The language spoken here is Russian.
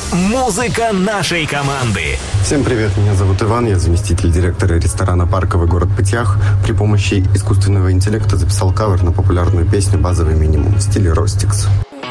Музыка нашей команды. Всем привет, меня зовут Иван, я заместитель директора ресторана «Парковый город Пытьях». При помощи искусственного интеллекта записал кавер на популярную песню «Базовый минимум» в стиле Ростикс.